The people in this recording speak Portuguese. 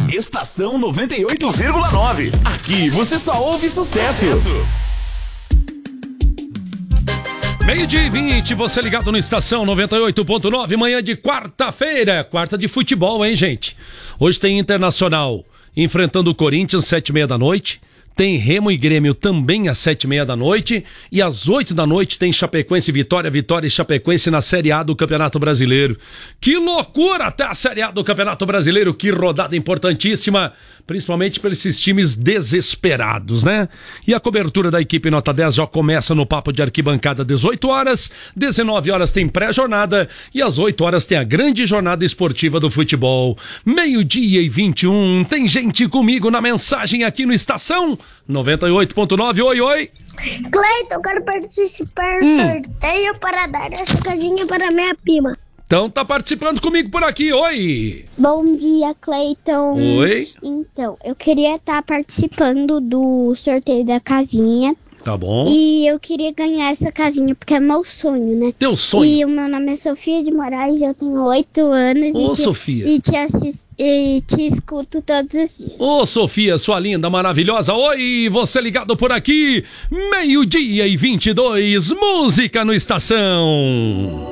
Estação 98,9. Aqui você só ouve sucesso. 12:20, você ligado no Estação 98.9, manhã de quarta-feira, quarta de futebol, hein, gente? Hoje tem Internacional enfrentando o Corinthians, 7h30 da noite. Tem Remo e Grêmio também às 7h30 da noite. E às 8 da noite tem Chapecoense e Vitória, Vitória e Chapecoense na Série A do Campeonato Brasileiro. Que loucura até a Série A do Campeonato Brasileiro, que rodada importantíssima, principalmente para esses times desesperados, né? E a cobertura da equipe Nota 10 já começa no Papo de Arquibancada às 18 horas, 19 horas tem pré-jornada e às 8 horas tem a grande jornada esportiva do futebol. 12:21, tem gente comigo na mensagem aqui no Estação 98.9, oi, oi. Cleiton, eu quero participar do sorteio para dar essa casinha para minha prima. Então tá participando comigo por aqui, oi. Bom dia, Cleiton. Oi. Então, eu queria estar participando do sorteio da casinha. Tá bom. E eu queria ganhar essa casinha, porque é meu sonho, né? Teu sonho? E o meu nome é Sofia de Moraes, eu tenho 8 anos. Ô, Sofia. E te escuto todos os dias. Ô, Sofia, sua linda, maravilhosa. Oi, você ligado por aqui. 12:22, música no Estação.